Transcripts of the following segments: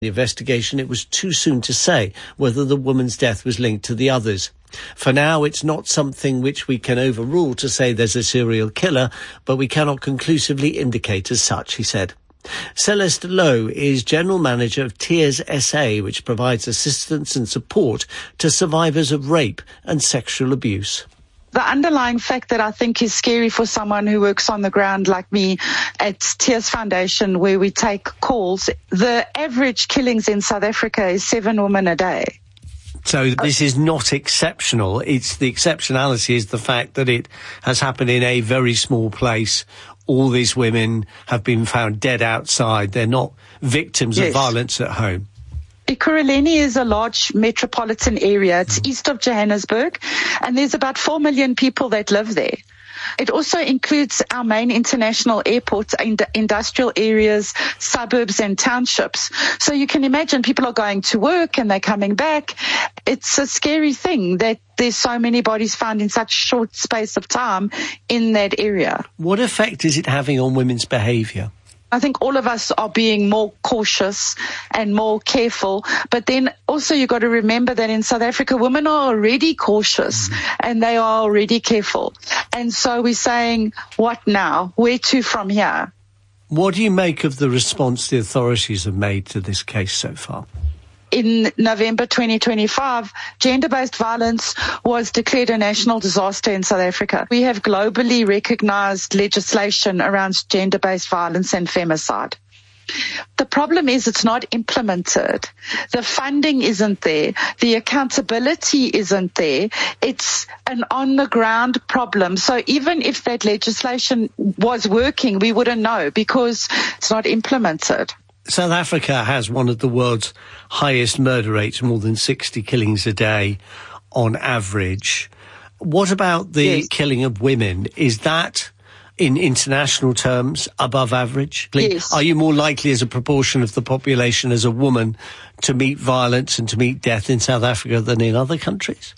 The investigation, it was too soon to say whether the woman's death was linked to the others. For now, it's not something which we can overrule to say there's a serial killer, but we cannot conclusively indicate as such, he said. Celeste Lowe is General Manager of Tears SA, which provides assistance and support to survivors of rape and sexual abuse. The underlying fact that I think is scary for someone who works on the ground like me at Tears Foundation, where we take calls, the average killings in South Africa is 7 women a day. So this is not exceptional. It's the exceptionality is the fact that it has happened in a very small place. All these women have been found dead outside. They're not victims of violence at home. Ekurhuleni is a large metropolitan area. It's east of Johannesburg, and there's about 4 million people that live there. It also includes our main international airports, industrial areas, suburbs and townships. So you can imagine people are going to work and they're coming back. It's a scary thing that there's so many bodies found in such a short space of time in that area. What effect is it having on women's behaviour? I think all of us are being more cautious and more careful. But then also you've got to remember that in South Africa, women are already cautious and they are already careful. And so we're saying, what now? Where to from here? What do you make of the response the authorities have made to this case so far? In November 2025, gender-based violence was declared a national disaster in South Africa. We have globally recognized legislation around gender-based violence and femicide. The problem is it's not implemented. The funding isn't there. The accountability isn't there. It's an on-the-ground problem. So even if that legislation was working, we wouldn't know because it's not implemented. South Africa has one of the world's highest murder rates, more than 60 killings a day on average. What about the killing of women? Is that, in international terms, above average? Yes. Are you more likely as a proportion of the population as a woman to meet violence and to meet death in South Africa than in other countries?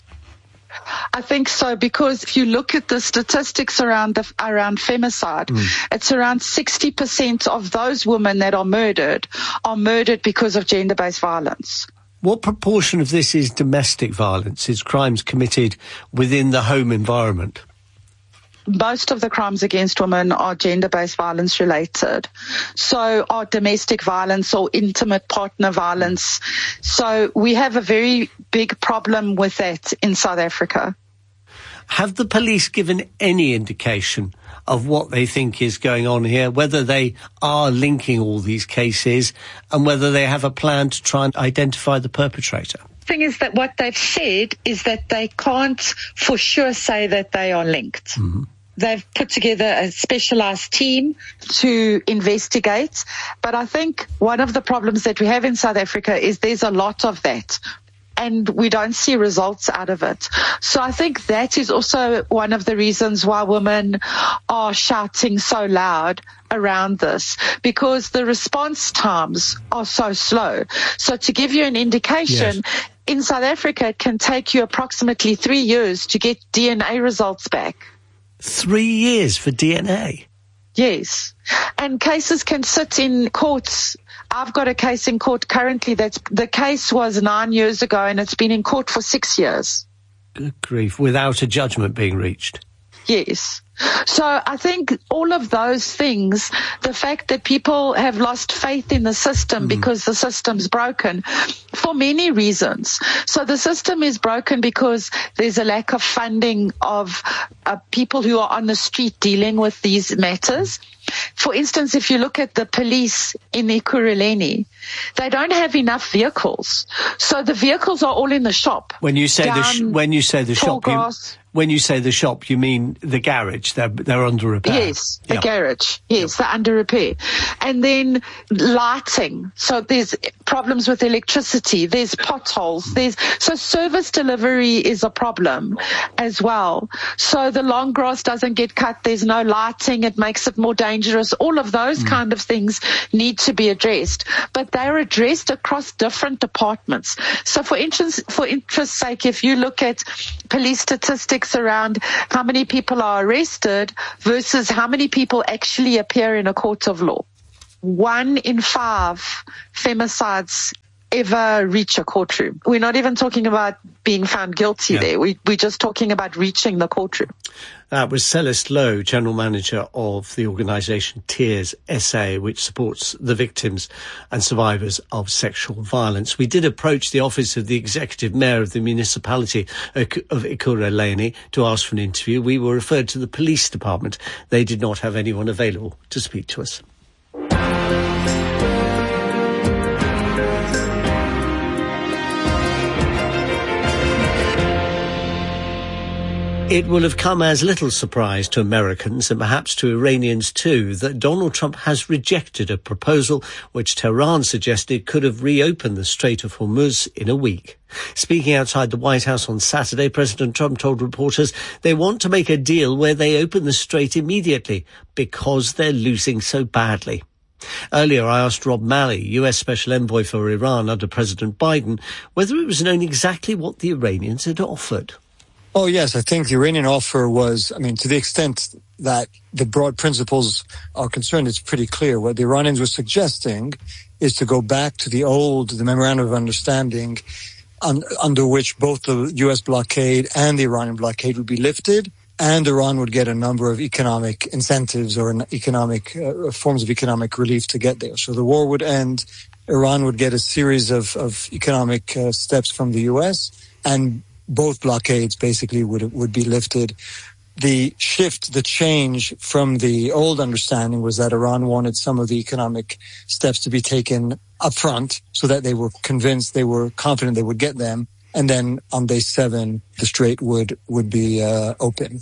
I think so, because if you look at the statistics around femicide, it's around 60% of those women that are murdered because of gender-based violence. What proportion of this is domestic violence, is crimes committed within the home environment? Most of the crimes against women are gender-based violence related. So are domestic violence or intimate partner violence. So we have a very big problem with that in South Africa. Have the police given any indication of what they think is going on here, whether they are linking all these cases and whether they have a plan to try and identify the perpetrator? The thing is that what they've said is that they can't for sure say that they are linked. They've put together a specialized team to investigate. But I think one of the problems that we have in South Africa is there's a lot of that, and we don't see results out of it. So I think that is also one of the reasons why women are shouting so loud around this, because the response times are so slow. So to give you an indication, in South Africa, it can take you approximately 3 years to get DNA results back. 3 years for DNA? Yes. And cases can sit in courts. I've got a case in court currently the case was 9 years ago and it's been in court for 6 years. Good grief, without a judgment being reached. Yes. So I think all of those things, the fact that people have lost faith in the system because the system's broken for many reasons. So the system is broken because there's a lack of funding of people who are on the street dealing with these matters. For instance, if you look at the police in Ekurhuleni, they don't have enough vehicles. So the vehicles are all in the shop. When you say the shop, you mean the garage. They're under repair. Yes, the garage. Yes, they're under repair. And then lighting. So there's problems with electricity. There's potholes. So service delivery is a problem as well. So the long grass doesn't get cut. There's no lighting. It makes it more dangerous. All of those kind of things need to be addressed. But they're addressed across different departments. So for interest's sake, if you look at police statistics around how many people are arrested versus how many people actually appear in a court of law. 1 in 5 femicides ever reach a courtroom. We're not even talking about being found guilty there. We're just talking about reaching the courtroom. That was Celeste Lowe, General Manager of the organisation Tears SA, which supports the victims and survivors of sexual violence. We did approach the office of the Executive Mayor of the municipality of Ekurhuleni to ask for an interview. We were referred to the police department. They did not have anyone available to speak to us. It will have come as little surprise to Americans and perhaps to Iranians too that Donald Trump has rejected a proposal which Tehran suggested could have reopened the Strait of Hormuz in a week. Speaking outside the White House on Saturday, President Trump told reporters they want to make a deal where they open the strait immediately because they're losing so badly. Earlier, I asked Rob Malley, US Special Envoy for Iran under President Biden, whether it was known exactly what the Iranians had offered. Oh, yes. I think the Iranian offer was, to the extent that the broad principles are concerned, it's pretty clear. What the Iranians were suggesting is to go back to the Memorandum of Understanding under which both the U.S. blockade and the Iranian blockade would be lifted, and Iran would get a number of economic incentives or economic forms of economic relief to get there. So the war would end, Iran would get a series of economic steps from the U.S., and both blockades basically would be lifted. The change from the old understanding was that Iran wanted some of the economic steps to be taken up front so that they were confident they would get them. And then on day 7, the strait would be open.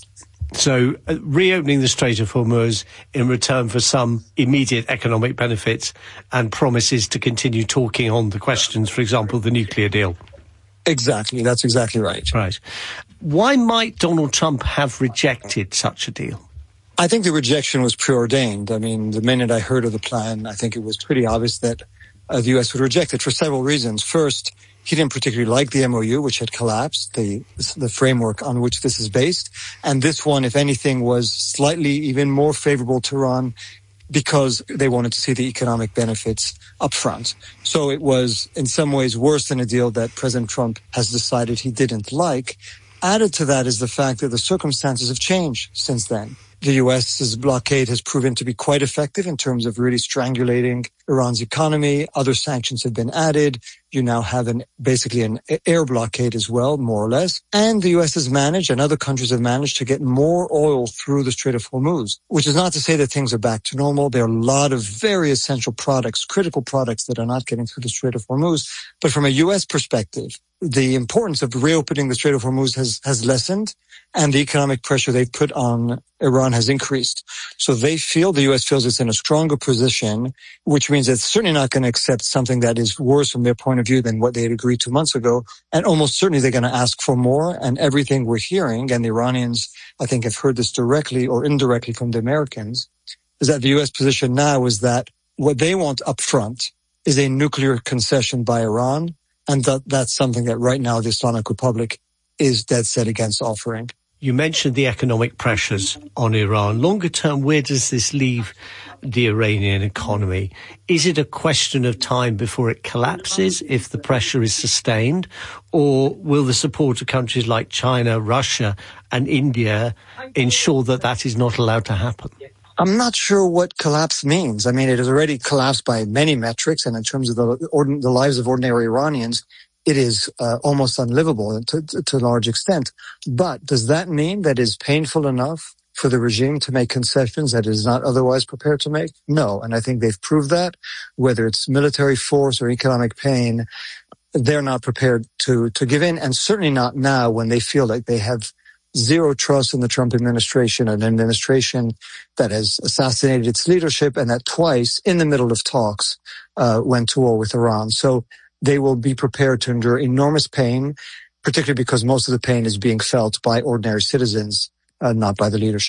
So reopening the Strait of Hormuz in return for some immediate economic benefits and promises to continue talking on the questions, for example, the nuclear deal. Exactly. That's exactly right. Right. Why might Donald Trump have rejected such a deal? I think the rejection was preordained. The minute I heard of the plan, I think it was pretty obvious that the U.S. would reject it for several reasons. First, he didn't particularly like the MOU, which had collapsed, the framework on which this is based. And this one, if anything, was slightly even more favorable to Iran because they wanted to see the economic benefits up front. So it was in some ways worse than a deal that President Trump has decided he didn't like. Added to that is the fact that the circumstances have changed since then. The U.S.'s blockade has proven to be quite effective in terms of really strangulating Iran's economy. Other sanctions have been added. You now have basically an air blockade as well, more or less. And the U.S. has managed, and other countries have managed, to get more oil through the Strait of Hormuz, which is not to say that things are back to normal. There are a lot of very essential products, critical products that are not getting through the Strait of Hormuz. But from a U.S. perspective, the importance of reopening the Strait of Hormuz has lessened, and the economic pressure they've put on Iran has increased. So the U.S. feels it's in a stronger position, which means it's certainly not going to accept something that is worse from their point of view than what they had agreed 2 months ago. And almost certainly they're going to ask for more. And everything we're hearing, and the Iranians, I think, have heard this directly or indirectly from the Americans, is that the U.S. position now is that what they want up front is a nuclear concession by Iran. And that's something that right now the Islamic Republic is dead set against offering. You mentioned the economic pressures on Iran. Longer term, where does this leave the Iranian economy? Is it a question of time before it collapses if the pressure is sustained? Or will the support of countries like China, Russia and India ensure that is not allowed to happen? I'm not sure what collapse means. It has already collapsed by many metrics, and in terms of the lives of ordinary Iranians, it is almost unlivable to a large extent. But does that mean that is painful enough for the regime to make concessions that it is not otherwise prepared to make? No, and I think they've proved that. Whether it's military force or economic pain, they're not prepared to give in, and certainly not now when they feel like they have zero trust in the Trump administration, an administration that has assassinated its leadership and that twice, in the middle of talks, went to war with Iran. So they will be prepared to endure enormous pain, particularly because most of the pain is being felt by ordinary citizens, not by the leadership.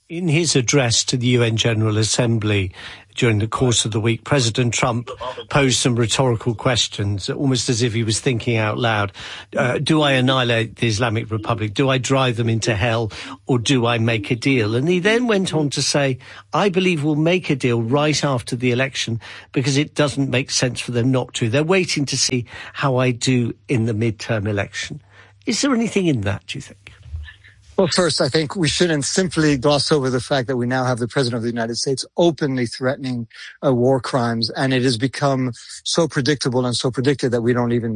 In his address to the UN General Assembly during the course of the week, President Trump posed some rhetorical questions, almost as if he was thinking out loud. Do I annihilate the Islamic Republic? Do I drive them into hell? Or do I make a deal? And he then went on to say, I believe we'll make a deal right after the election because it doesn't make sense for them not to. They're waiting to see how I do in the midterm election. Is there anything in that, do you think? Well, first, I think we shouldn't simply gloss over the fact that we now have the President of the United States openly threatening war crimes, and it has become so predictable and so predicted that we're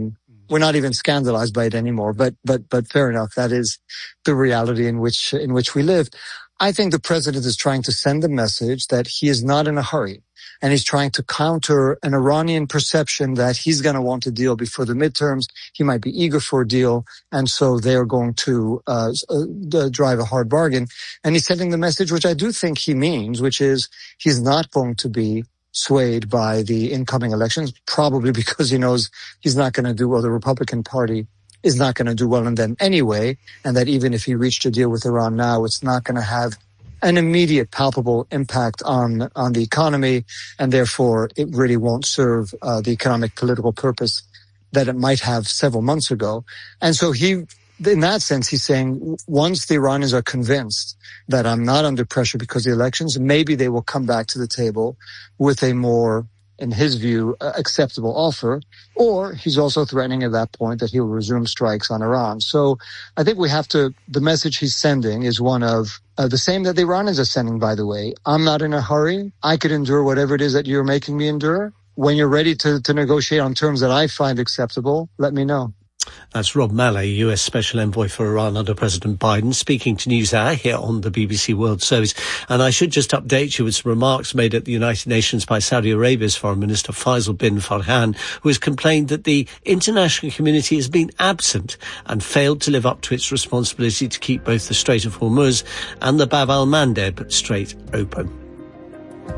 not even scandalized by it anymore. But fair enough. That is the reality in which we live. I think the President is trying to send the message that he is not in a hurry. And he's trying to counter an Iranian perception that he's going to want a deal before the midterms. He might be eager for a deal. And so they're going to drive a hard bargain. And he's sending the message, which I do think he means, which is he's not going to be swayed by the incoming elections, probably because he knows he's not going to do well. The Republican Party is not going to do well in them anyway. And that even if he reached a deal with Iran now, it's not going to have an immediate palpable impact on the economy, and therefore it really won't serve the economic political purpose that it might have several months ago. And so in that sense, he's saying once the Iranians are convinced that I'm not under pressure because of the elections, maybe they will come back to the table with a more, in his view, acceptable offer. Or he's also threatening at that point that he'll resume strikes on Iran. So I think the message he's sending is one of the same that the Iranians are sending, by the way. I'm not in a hurry. I could endure whatever it is that you're making me endure. When you're ready to negotiate on terms that I find acceptable, let me know. That's Rob Malley, US Special Envoy for Iran under President Biden, speaking to NewsHour here on the BBC World Service. And I should just update you with some remarks made at the United Nations by Saudi Arabia's Foreign Minister Faisal bin Farhan, who has complained that the international community has been absent and failed to live up to its responsibility to keep both the Strait of Hormuz and the Bab al-Mandeb Strait open.